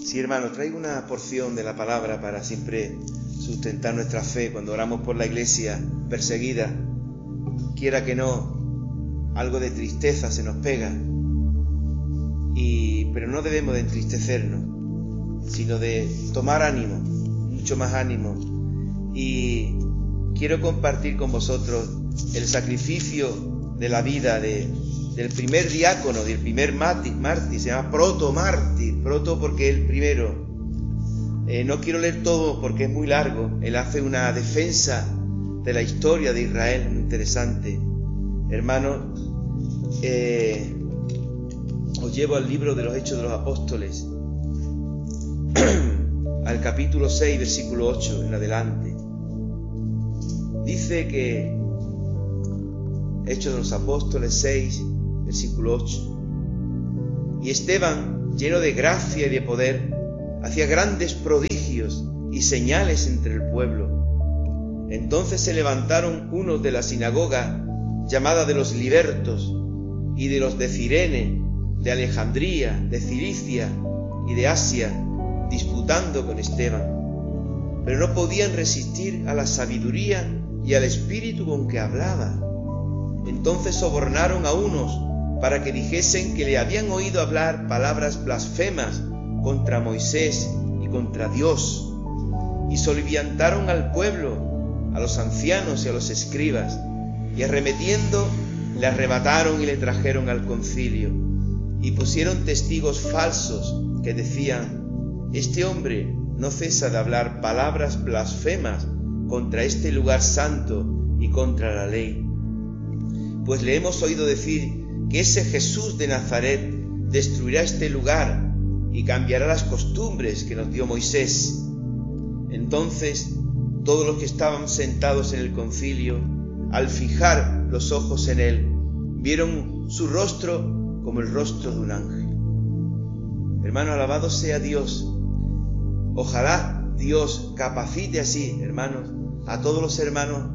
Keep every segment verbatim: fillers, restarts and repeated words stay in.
Sí, hermano, traigo una porción de la palabra para siempre sustentar nuestra fe cuando oramos por la iglesia perseguida. Quiera que no, algo de tristeza se nos pega, y, pero no debemos de entristecernos, sino de tomar ánimo, mucho más ánimo. Y quiero compartir con vosotros el sacrificio de la vida de, del primer diácono, del primer mártir, mártir, se llama proto-mártir, proto porque es el primero. Eh, no quiero leer todo porque es muy largo. Él hace una defensa de la historia de Israel, muy interesante. Hermano, eh, os llevo al libro de los Hechos de los Apóstoles, al capítulo seis, versículo ocho en adelante. Dice que Hechos de los Apóstoles seis, versículo ocho. Y Esteban, lleno de gracia y de poder, hacía grandes prodigios y señales entre el pueblo. Entonces se levantaron unos de la sinagoga, llamada de los libertos, y de los de Cirene, de Alejandría, de Cilicia y de Asia, disputando con Esteban. Pero no podían resistir a la sabiduría y al espíritu con que hablaba. Entonces sobornaron a unos para que dijesen que le habían oído hablar palabras blasfemas contra Moisés y contra Dios, y soliviantaron al pueblo, a los ancianos y a los escribas, y arremetiendo le arrebataron y le trajeron al concilio, y pusieron testigos falsos que decían: este hombre no cesa de hablar palabras blasfemas contra este lugar santo y contra la ley. Pues le hemos oído decir que ese Jesús de Nazaret destruirá este lugar y cambiará las costumbres que nos dio Moisés. Entonces todos los que estaban sentados en el concilio, al fijar los ojos en él, vieron su rostro como el rostro de un ángel. Hermano, alabado sea Dios. Ojalá Dios capacite así, hermanos, a todos los hermanos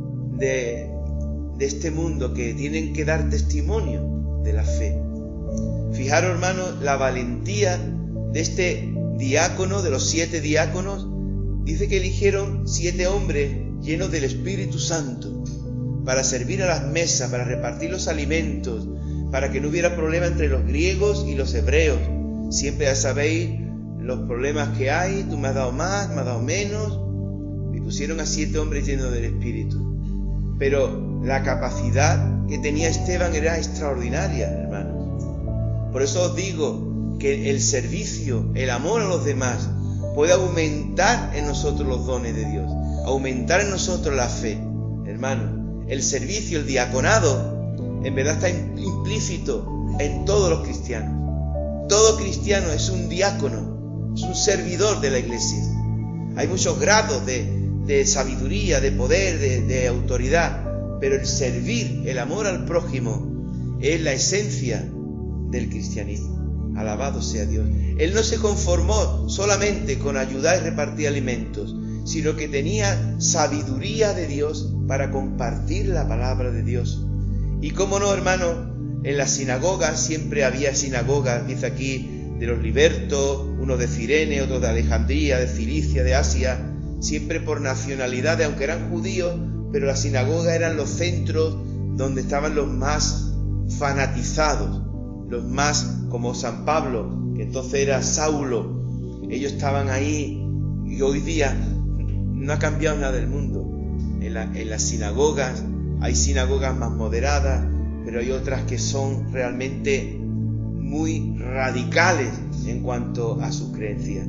de, de este mundo que tienen que dar testimonio de la fe. Fijaros, hermanos, la valentía de este diácono, de los siete diáconos. Dice que eligieron siete hombres llenos del Espíritu Santo para servir a las mesas, para repartir los alimentos, para que no hubiera problema entre los griegos y los hebreos. Siempre ya sabéis los problemas que hay, tú me has dado más, me has dado menos. Y pusieron a siete hombres llenos del Espíritu. Pero la capacidad que tenía Esteban era extraordinaria, hermanos. Por eso os digo que el servicio, el amor a los demás, puede aumentar en nosotros los dones de Dios, aumentar en nosotros la fe. Hermano, el servicio, el diaconado, en verdad está implícito en todos los cristianos. Todo cristiano es un diácono, es un servidor de la iglesia. Hay muchos grados de, de sabiduría, de poder, de, de autoridad, pero el servir, el amor al prójimo, es la esencia del cristianismo. Alabado sea Dios. Él no se conformó solamente con ayudar y repartir alimentos, sino que tenía sabiduría de Dios para compartir la palabra de Dios. Y cómo no, hermano, en las sinagogas siempre había sinagogas, dice aquí, de los libertos, unos de Cirene, otros de Alejandría, de Cilicia, de Asia, siempre por nacionalidades, aunque eran judíos, pero las sinagogas eran los centros donde estaban los más fanatizados, los más como San Pablo, que entonces era Saulo. Ellos estaban ahí, y hoy día no ha cambiado nada del mundo. En, la, en las sinagogas hay sinagogas más moderadas, pero hay otras que son realmente muy radicales en cuanto a sus creencias.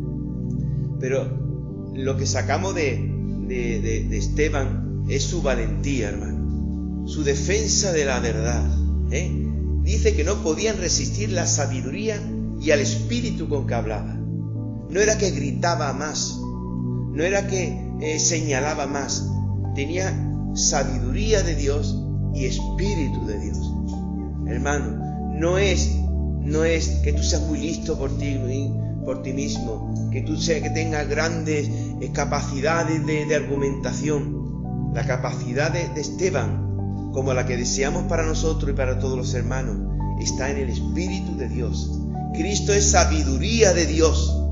Pero lo que sacamos de, de, de, de Esteban es su valentía, hermano, su defensa de la verdad, ¿eh? Dice que no podían resistir la sabiduría y al espíritu con que hablaba. No era que gritaba más, no era que eh, señalaba más, tenía sabiduría de Dios y espíritu de Dios. Hermano, no es, no es que tú seas muy listo por ti, por ti mismo, que tú seas, que tengas grandes eh, capacidades de, de argumentación. La capacidad de, de Esteban, como la que deseamos para nosotros y para todos los hermanos, está en el Espíritu de Dios. Cristo es sabiduría de Dios.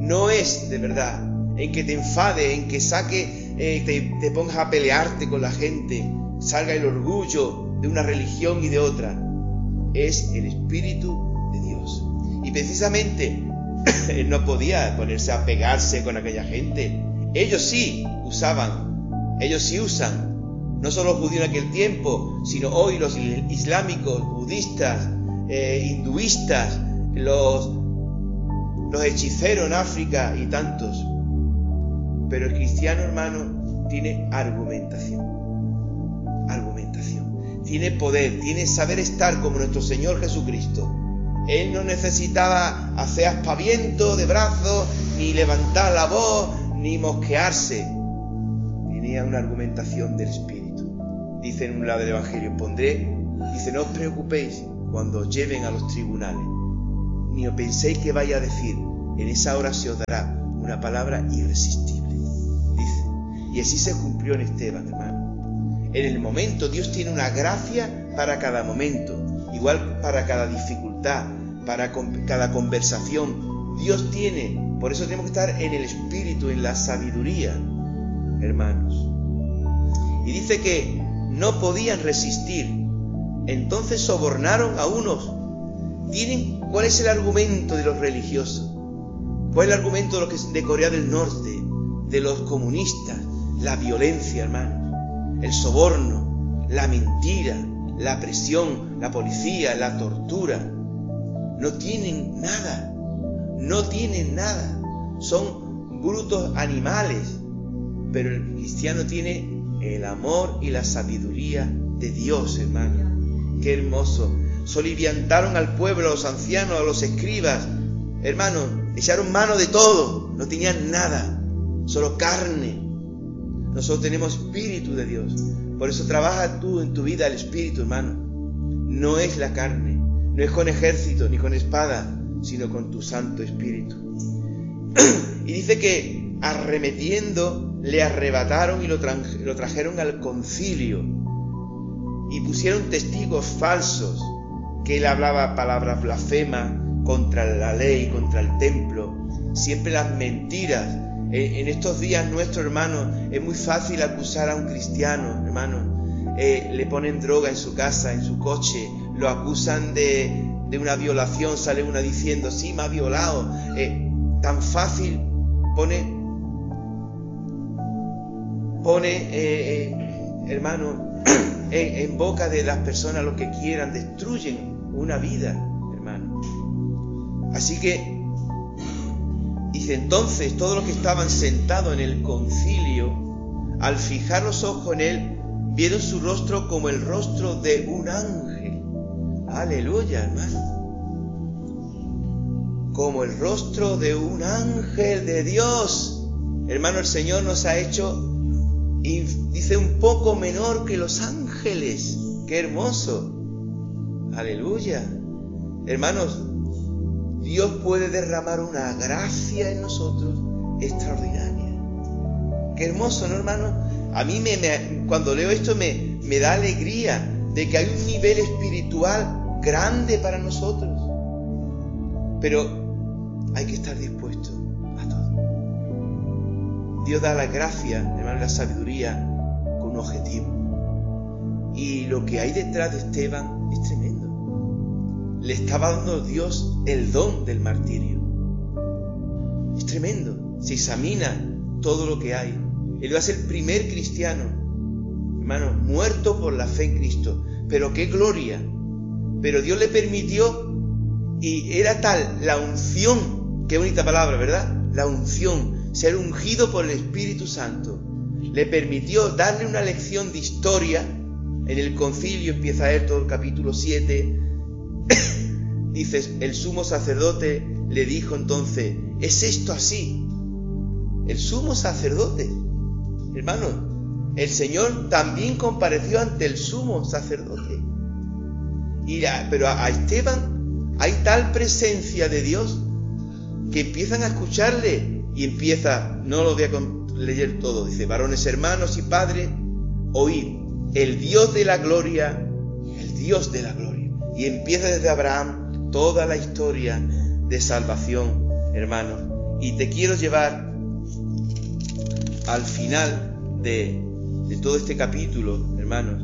no es de verdad en que te enfade, en que saque, eh, te, te pongas a pelearte con la gente, salga el orgullo de una religión y de otra. Es el Espíritu de Dios. Y precisamente él no podía ponerse a pegarse con aquella gente. Ellos sí usaban, ellos sí usan, no solo los judíos en aquel tiempo, sino hoy los islámicos, budistas, eh, hinduistas, los, los hechiceros en África y tantos. Pero el cristiano, hermano, tiene argumentación, argumentación, tiene poder, tiene saber estar como nuestro Señor Jesucristo. Él no necesitaba hacer aspaviento de brazos, ni levantar la voz, ni mosquearse. Tenía una argumentación del Espíritu. Dice en un lado del Evangelio, pondré, dice, no os preocupéis cuando os lleven a los tribunales, ni os penséis que vaya a decir, en esa hora se os dará una palabra irresistible. Dice, y así se cumplió en Esteban, hermano. En el momento, Dios tiene una gracia para cada momento, igual para cada dificultad, para cada conversación. Dios tiene, por eso tenemos que estar en el Espíritu, en la sabiduría, hermanos. Y dice que no podían resistir, entonces sobornaron a unos. ¿Tienen cuál es el argumento de los religiosos? ¿Cuál es el argumento de los que, de Corea del Norte, de los comunistas? La violencia, hermanos, el soborno, la mentira, la presión, la policía, la tortura. No tienen nada, no tienen nada, son brutos animales, pero el cristiano tiene el amor y la sabiduría de Dios, hermano. Qué hermoso. Soliviantaron al pueblo, a los ancianos, a los escribas, hermanos, echaron mano de todo, no tenían nada, solo carne. Nosotros tenemos Espíritu de Dios, por eso trabaja tú en tu vida el Espíritu, hermano. No es la carne, no es con ejército ni con espada, sino con tu Santo Espíritu. Y dice que arremetiendo le arrebataron y lo, tra- lo trajeron al concilio y pusieron testigos falsos que él hablaba palabras blasfemas contra la ley, contra el templo, siempre las mentiras. En estos días nuestros, hermanos, es muy fácil acusar a un cristiano, hermano. Eh, le ponen droga en su casa, en su coche, lo acusan de, de una violación, sale una diciendo, sí, me ha violado. Eh, tan fácil pone, pone, eh, eh, hermano, en, en boca de las personas lo que quieran, destruyen una vida, hermano. Así que, dice, entonces todos los que estaban sentados en el concilio, al fijar los ojos en él, vieron su rostro como el rostro de un ángel. Aleluya, hermano. Como el rostro de un ángel de Dios. Hermano, el Señor nos ha hecho, y dice, un poco menor que los ángeles. ¡Qué hermoso! Aleluya. Hermanos, Dios puede derramar una gracia en nosotros extraordinaria. Qué hermoso, ¿no, hermano? A mí, me, me, cuando leo esto, me, me da alegría de que hay un nivel espiritual grande para nosotros. Pero hay que estar dispuesto a todo. Dios da la gracia, hermano, la sabiduría con un objetivo. Y lo que hay detrás de Esteban es tremendo. Le estaba dando Dios el don del martirio. Es tremendo. Se examina todo lo que hay. Él va a ser el primer cristiano, hermano, muerto por la fe en Cristo. Pero qué gloria. Pero Dios le permitió, y era tal la unción, qué bonita palabra, ¿verdad? La unción, ser ungido por el Espíritu Santo. Le permitió darle una lección de historia. En el concilio empieza a leer todo el capítulo siete. Dices, el sumo sacerdote le dijo entonces, ¿es esto así? El sumo sacerdote, hermano, el Señor también compareció ante el sumo sacerdote. Y a, pero a, a Esteban hay tal presencia de Dios que empiezan a escucharle y empieza, no lo voy a leer todo, dice, varones, hermanos y padres, oíd, el Dios de la gloria, el Dios de la gloria. Y empieza desde Abraham toda la historia de salvación, hermanos. Y te quiero llevar al final de, de todo este capítulo, hermanos,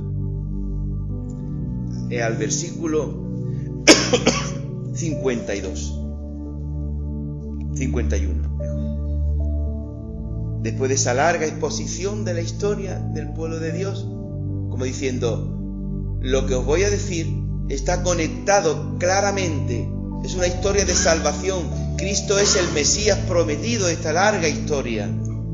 eh, al versículo cincuenta y dos, cincuenta y uno, mejor. Después de esa larga exposición de la historia del pueblo de Dios, como diciendo, lo que os voy a decir está conectado claramente, es una historia de salvación. Cristo es el Mesías prometido de esta larga historia.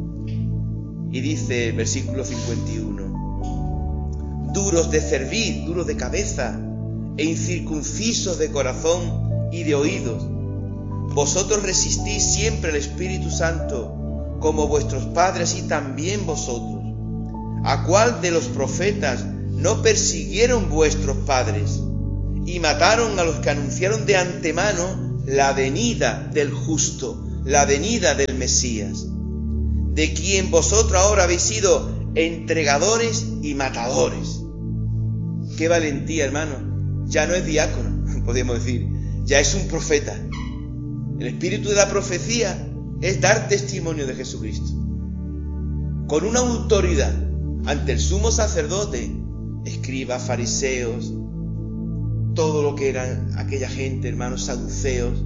Y dice el versículo cincuenta y uno, duros de cerviz, duros de cabeza, e incircuncisos de corazón y de oídos, vosotros resistís siempre al Espíritu Santo, como vuestros padres y también vosotros. ¿A cuál de los profetas no persiguieron vuestros padres y mataron a los que anunciaron de antemano la venida del justo, la venida del Mesías, de quien vosotros ahora habéis sido entregadores y matadores? ¡Qué valentía, hermano! Ya no es diácono, podríamos decir, ya es un profeta. El espíritu de la profecía es dar testimonio de Jesucristo, con una autoridad ante el sumo sacerdote, escribas, fariseos, todo lo que eran aquella gente, hermanos, saduceos.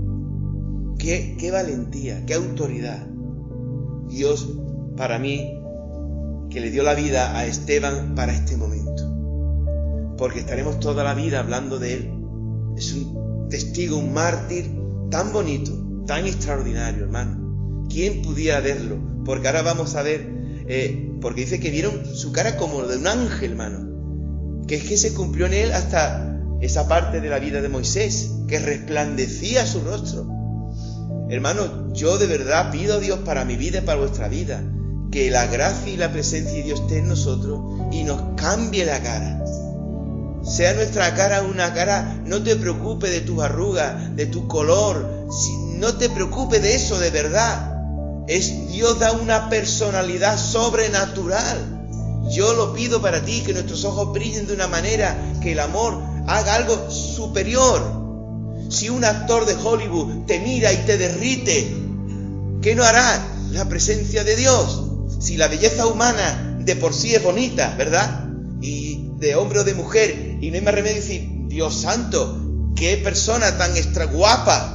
Qué, qué valentía, qué autoridad. Dios, para mí, que le dio la vida a Esteban para este momento, porque estaremos toda la vida hablando de él. Es un testigo, un mártir tan bonito, tan extraordinario, hermano. ¿Quién pudiera verlo? Porque ahora vamos a ver, eh, porque dice que vieron su cara como de un ángel, hermano, que es que se cumplió en él hasta esa parte de la vida de Moisés, que resplandecía su rostro. Hermano, yo de verdad pido a Dios para mi vida y para vuestra vida, que la gracia y la presencia de Dios esté en nosotros y nos cambie la cara. Sea nuestra cara una cara, no te preocupes de tus arrugas, de tu color, no te preocupes de eso, de verdad. Es Dios da una personalidad sobrenatural. Yo lo pido para ti, que nuestros ojos brillen de una manera, que el amor haga algo superior. Si un actor de Hollywood te mira y te derrite, ¿qué no hará la presencia de Dios? Si la belleza humana de por sí es bonita, ¿verdad? Y de hombre o de mujer, y no hay más remedio decir, Dios santo, qué persona tan extra guapa.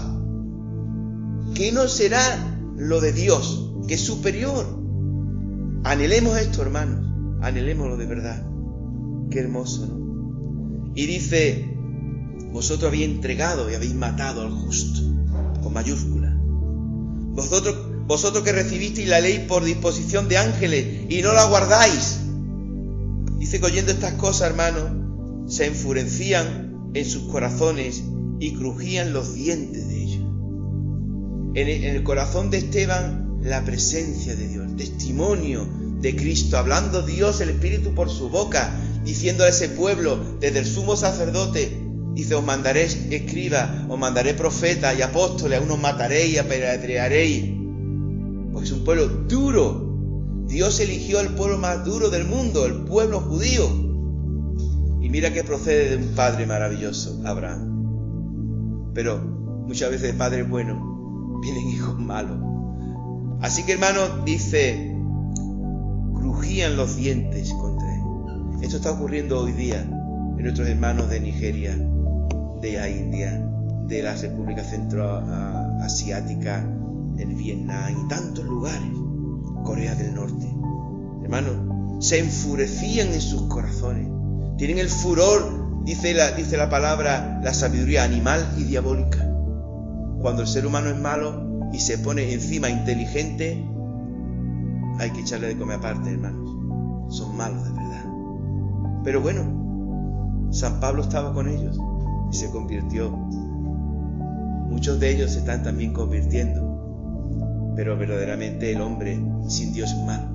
¿Qué no será lo de Dios, que es superior? Anhelemos esto, hermanos, anhelémoslo de verdad. Qué hermoso, ¿no? Y dice, vosotros habéis entregado y habéis matado al justo, con mayúscula. Vosotros, vosotros que recibisteis la ley por disposición de ángeles y no la guardáis. Dice que oyendo estas cosas, hermanos, se enfurecían en sus corazones y crujían los dientes de ellos. En el, en el corazón de Esteban, la presencia de Dios, el testimonio de Cristo, hablando Dios, el Espíritu por su boca, diciendo a ese pueblo, desde el sumo sacerdote, dice, os mandaré escribas, os mandaré profetas y apóstoles, a unos mataréis y apedrearéis. Porque es un pueblo duro. Dios eligió al pueblo más duro del mundo, el pueblo judío. Y mira que procede de un padre maravilloso, Abraham. Pero muchas veces de padre bueno vienen hijos malos. Así que, hermano, dice, crujían los dientes contra él. Esto está ocurriendo hoy día en nuestros hermanos de Nigeria, de la India, de la República Centroasiática, en Vietnam y tantos lugares, Corea del Norte. Hermano, se enfurecían en sus corazones. Tienen el furor, dice la, dice la palabra, la sabiduría animal y diabólica. Cuando el ser humano es malo y se pone encima inteligente, hay que echarle de comer aparte, hermanos. Son malos de verdad. Pero bueno, San Pablo estaba con ellos y se convirtió. Muchos de ellos se están también convirtiendo. Pero verdaderamente el hombre sin Dios es malo.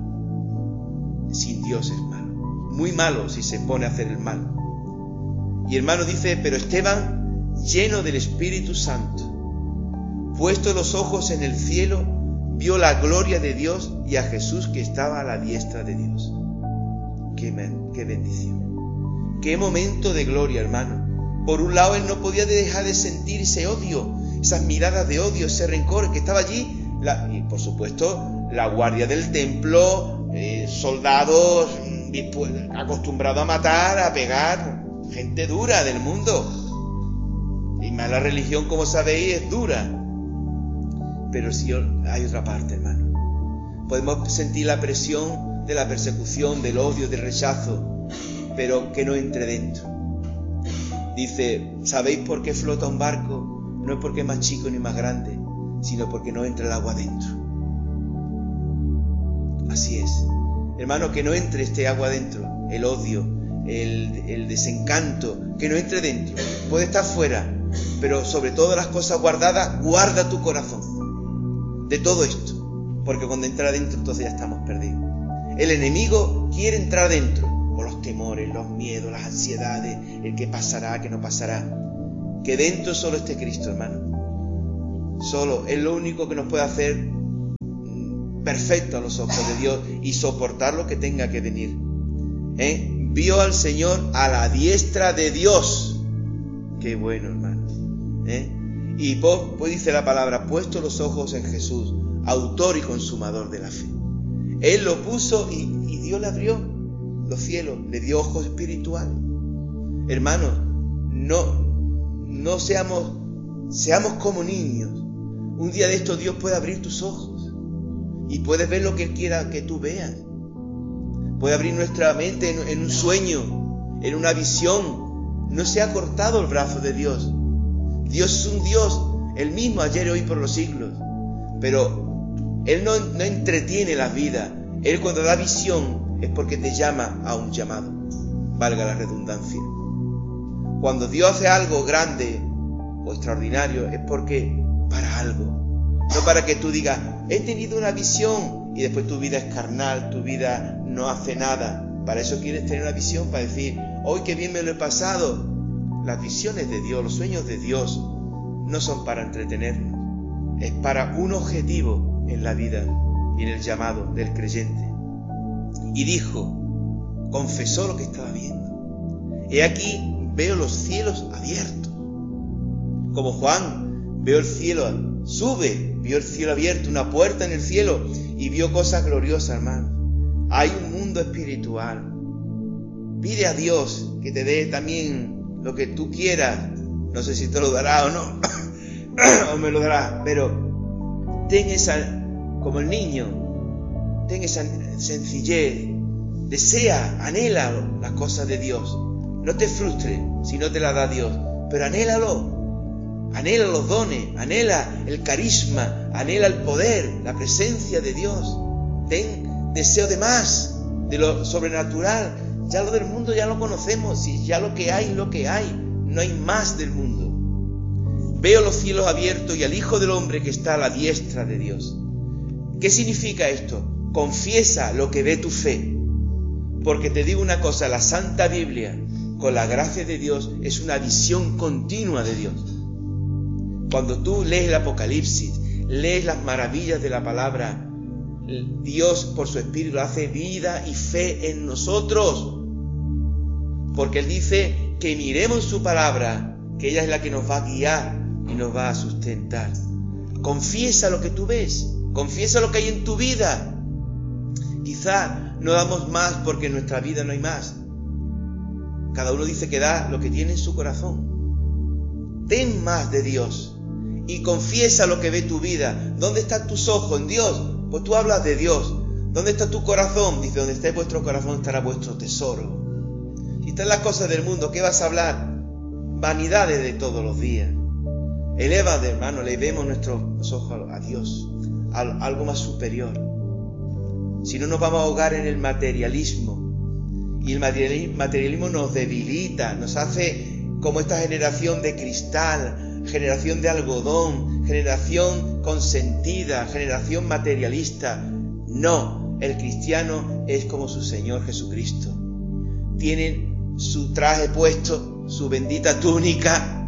Sin Dios es malo. Muy malo si se pone a hacer el mal. Y hermano dice, pero Esteban, lleno del Espíritu Santo, puesto los ojos en el cielo, vio la gloria de Dios y a Jesús que estaba a la diestra de Dios. Qué, qué bendición. Qué momento de gloria, hermano. Por un lado, él no podía dejar de sentir ese odio, esas miradas de odio, ese rencor que estaba allí La, y por supuesto, la guardia del templo, eh, soldados acostumbrados a matar, a pegar, gente dura del mundo. Y más la religión, como sabéis, es dura. Pero sí hay otra parte, hermano. Podemos sentir la presión de la persecución, del odio, del rechazo, pero que no entre dentro. Dice, ¿sabéis por qué flota un barco? No es porque es más chico ni más grande, sino porque no entra el agua dentro. Así es. Hermano, que no entre este agua dentro, el odio, el, el desencanto, que no entre dentro. Puede estar fuera, pero sobre todas las cosas guardadas, guarda tu corazón de todo esto, porque cuando entra dentro entonces ya estamos perdidos. El enemigo quiere entrar dentro, por los temores, los miedos, las ansiedades, el qué pasará, qué no pasará. Que dentro solo esté Cristo, hermano. Solo, es lo único que nos puede hacer perfecto a los ojos de Dios y soportar lo que tenga que venir. ¿Eh? Vio al Señor a la diestra de Dios. Qué bueno, hermano. ¿Eh? Y pues, pues dice la palabra, puesto los ojos en Jesús, autor y consumador de la fe. Él lo puso y, y Dios le abrió los cielos, le dio ojos espirituales. Hermanos, no, no seamos, seamos como niños. Un día de esto Dios puede abrir tus ojos y puedes ver lo que Él quiera que tú veas. Puede abrir nuestra mente en, en un sueño, en una visión. No se ha cortado el brazo de Dios. Dios es un Dios, el mismo ayer y hoy por los siglos. Pero Él no, no entretiene la vida. Él cuando da visión es porque te llama a un llamado, valga la redundancia. Cuando Dios hace algo grande o extraordinario es porque para algo, no para que tú digas, he tenido una visión y después tu vida es carnal, tu vida no hace nada. Para eso quieres tener una visión, para decir, hoy qué bien me lo he pasado. Las visiones de Dios, los sueños de Dios no son para entretenernos, es para un objetivo en la vida y en el llamado del creyente. Y dijo, confesó lo que estaba viendo. He aquí, veo los cielos abiertos. Como Juan, veo el cielo, sube, vio el cielo abierto, una puerta en el cielo y vio cosas gloriosas, hermano. Hay un mundo espiritual. Pide a Dios que te dé también lo que tú quieras. No sé si te lo dará o no, o me lo dará, pero ten esa, como el niño, ten esa sencillez, desea, anhela las cosas de Dios. No te frustres si no te las da Dios, pero anhélalo, anhela los dones, anhela el carisma, anhela el poder, la presencia de Dios. Ten deseo de más, de lo sobrenatural. Ya lo del mundo ya lo conocemos, y ya lo que hay, lo que hay, no hay más del mundo. Veo los cielos abiertos y al Hijo del Hombre que está a la diestra de Dios. ¿Qué significa esto? Confiesa lo que ve tu fe. Porque te digo una cosa, la Santa Biblia, con la gracia de Dios, es una visión continua de Dios. Cuando tú lees el Apocalipsis, lees las maravillas de la palabra, Dios por su Espíritu hace vida y fe en nosotros. Porque Él dice que miremos su palabra, que ella es la que nos va a guiar y nos va a sustentar. Confiesa lo que tú ves, confiesa lo que hay en tu vida. Quizá no damos más porque en nuestra vida no hay más. Cada uno dice que da lo que tiene en su corazón. Ten más de Dios y confiesa lo que ve tu vida. ¿Dónde están tus ojos? En Dios. Pues tú hablas de Dios. ¿Dónde está tu corazón? Dice, donde esté vuestro corazón estará vuestro tesoro. Si están las cosas del mundo, ¿qué vas a hablar? Vanidades de todos los días. Eleva, de hermano, elevemos nuestros ojos a Dios, a algo más superior. Si no, nos vamos a ahogar en el materialismo. Y el materialismo nos debilita, nos hace como esta generación de cristal, generación de algodón, generación consentida, generación materialista. No, el cristiano es como su Señor Jesucristo. Tienen su traje puesto, su bendita túnica,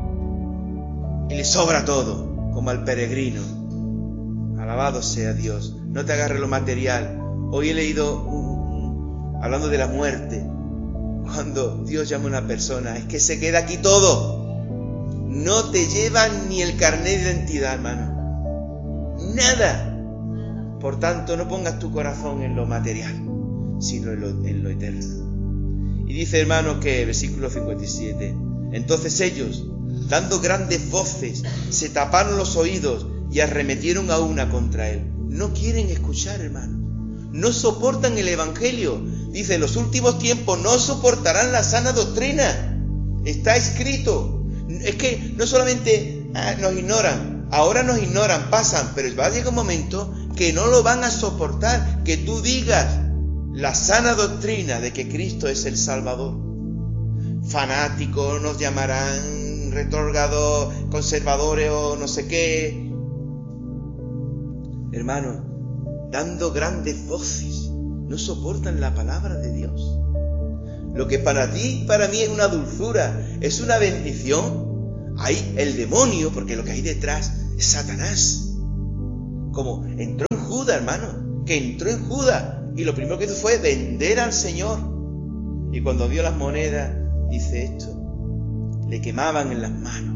y le sobra todo, como al peregrino. Alabado sea Dios. No te agarres lo material. Hoy he leído, un, un, hablando de la muerte, cuando Dios llama a una persona, es que se queda aquí todo. No te llevan ni el carnet de identidad, hermano. nada. Por tanto, no pongas tu corazón en lo material, sino en lo, en lo eterno. Y dice, hermanos, que versículo cincuenta y siete, entonces ellos, dando grandes voces, se taparon los oídos y arremetieron a una contra él. No quieren escuchar, hermano. No soportan el evangelio. Dice, en los últimos tiempos no soportarán la sana doctrina. Está escrito. Es que no solamente ah, nos ignoran, ahora nos ignoran, pasan, pero va a llegar un momento que no lo van a soportar, que tú digas la sana doctrina de que Cristo es el Salvador. Fanáticos nos llamarán, retrógrados, conservadores o no sé qué. Hermano, dando grandes voces, no soportan la palabra de Dios. Lo que para ti, para mí es una dulzura, es una bendición, hay el demonio, porque lo que hay detrás es Satanás. Como entró en Judas, hermano, que entró en Judas y lo primero que hizo fue vender al Señor. Y cuando vio las monedas, dice esto, le quemaban en las manos.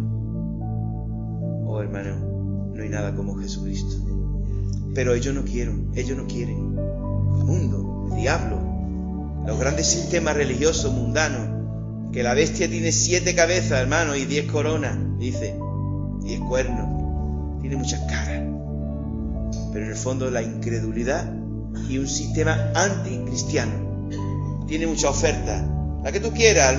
Oh, hermano, no hay nada como Jesucristo. Pero ellos no quieren, ellos no quieren. El mundo, el diablo, los grandes sistemas religiosos mundanos, que la bestia tiene siete cabezas, hermano, y diez coronas, dice, diez cuernos, tiene muchas caras. Pero en el fondo la incredulidad y un sistema anticristiano. Tiene mucha oferta, la que tú quieras, al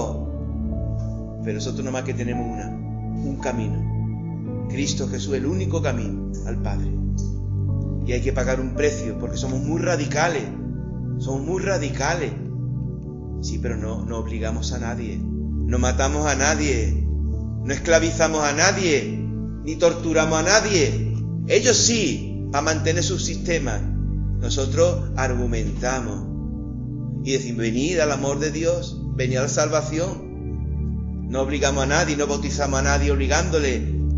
mundo. Pero nosotros nomás que tenemos una, un camino. Cristo Jesús, el único camino al Padre. Y hay que pagar un precio porque somos muy radicales. Somos muy radicales. Sí, pero no, no obligamos a nadie. No matamos a nadie. No esclavizamos a nadie. Ni torturamos a nadie. Ellos sí, para mantener sus sistemas. Nosotros argumentamos. Y decimos, venid al amor de Dios. Venid a la salvación. No obligamos a nadie. No bautizamos a nadie obligándole.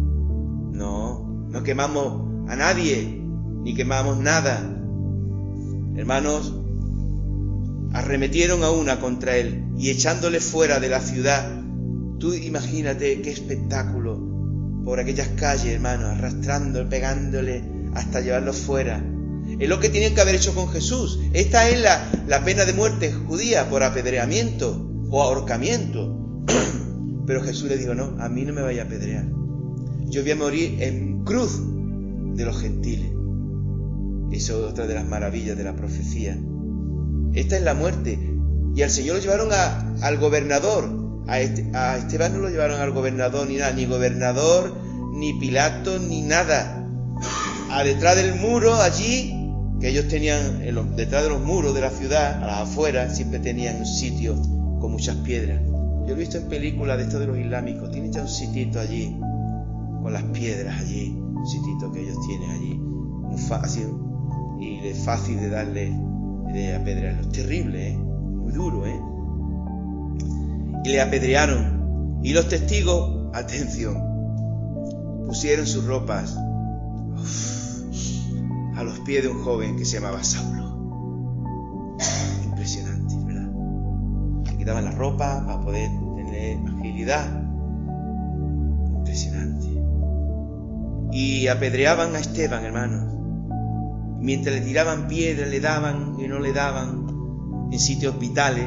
No, no quemamos a nadie. Ni quemamos nada. Hermanos, arremetieron a una contra él y echándole fuera de la ciudad. Tú imagínate qué espectáculo por aquellas calles, hermanos, arrastrando, pegándole hasta llevarlo fuera. Es lo que tienen que haber hecho con Jesús. Esta es la, la pena de muerte judía por apedreamiento o ahorcamiento. Pero Jesús le dijo, no, a mí no me vaya a apedrear. Yo voy a morir en cruz de los gentiles. Eso es otra de las maravillas de la profecía. Esta es la muerte. Y al Señor lo llevaron a, al gobernador. A, este, a Esteban no lo llevaron al gobernador ni nada. Ni gobernador, ni Pilato, ni nada. A detrás del muro allí, que ellos tenían, en los, detrás de los muros de la ciudad, a las afueras, siempre tenían un sitio con muchas piedras. Yo lo he visto en películas de estos de los islámicos. Tienen ya un sitito allí, con las piedras allí. Un sitito que ellos tienen allí. Muy fácil. Y es fácil de darle, de apedrearlo. Es terrible, ¿eh? Muy duro, ¿eh? Y le apedrearon. Y los testigos, atención, pusieron sus ropas uf, a los pies de un joven que se llamaba Saulo. Impresionante, ¿verdad? Le quitaban la ropa para poder tener agilidad. Impresionante. Y apedreaban a Esteban, hermanos. Mientras le tiraban piedras, le daban y no le daban en sitios vitales.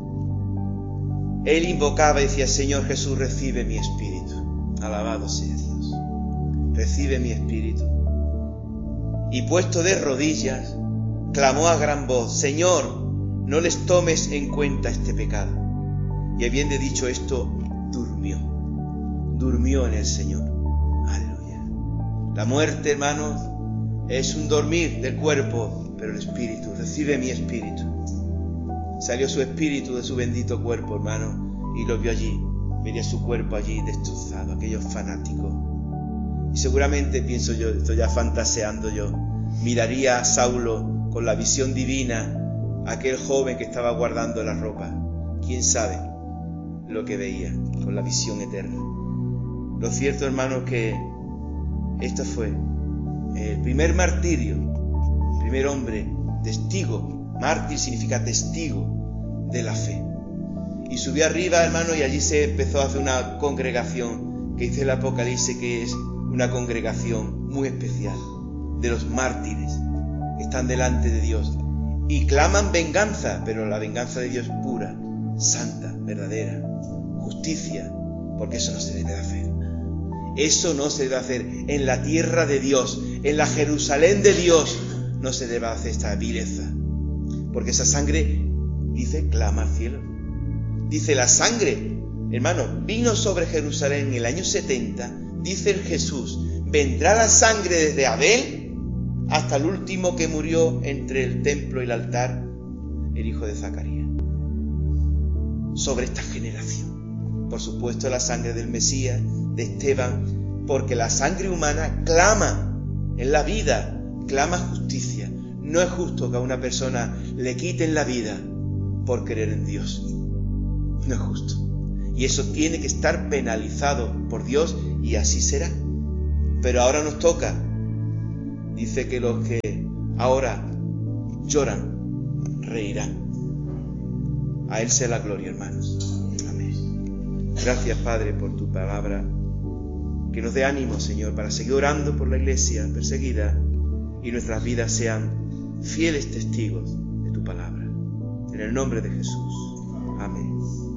Él invocaba y decía, Señor Jesús, recibe mi espíritu. Alabado sea Dios. Recibe mi espíritu. Y puesto de rodillas, clamó a gran voz, Señor, no les tomes en cuenta este pecado. Y habiendo dicho esto, durmió. Durmió en el Señor. Aleluya. La muerte, hermanos, es un dormir del cuerpo, pero el espíritu, recibe mi espíritu. Salió su espíritu de su bendito cuerpo, hermano, y lo vio allí. Vería su cuerpo allí destrozado, aquellos fanáticos. Y seguramente, pienso yo, estoy ya fantaseando yo, miraría a Saulo con la visión divina, aquel joven que estaba guardando la ropa. ¿Quién sabe lo que veía con la visión eterna? Lo cierto, hermano, que esto fue el primer martirio, el primer hombre, testigo. Mártir significa testigo de la fe. Y subió arriba, hermano, y allí se empezó a hacer una congregación, que dice el Apocalipsis que es una congregación muy especial. de los mártires que están delante de Dios y claman venganza, pero la venganza de Dios pura, santa, verdadera, justicia, porque eso no se debe hacer. Eso no se debe hacer en la tierra de Dios, en la Jerusalén de Dios, no se debe hacer esta vileza, porque esa sangre, dice, clama al cielo. Dice, la sangre, hermano, vino sobre Jerusalén en el año setenta, dice el Jesús, vendrá la sangre desde Abel hasta el último que murió entre el templo y el altar, el hijo de Zacarías. Sobre esta generación, por supuesto, la sangre del Mesías, de Esteban, porque la sangre humana clama en la vida, clama justicia. No es justo que a una persona le quiten la vida por creer en Dios. No es justo. Y eso tiene que estar penalizado por Dios y así será. Pero ahora nos toca. Dice que los que ahora lloran, reirán. A Él sea la gloria, hermanos. Amén. Gracias, Padre, por tu palabra. Que nos dé ánimo, Señor, para seguir orando por la iglesia perseguida y nuestras vidas sean fieles testigos de tu palabra. En el nombre de Jesús. Amén.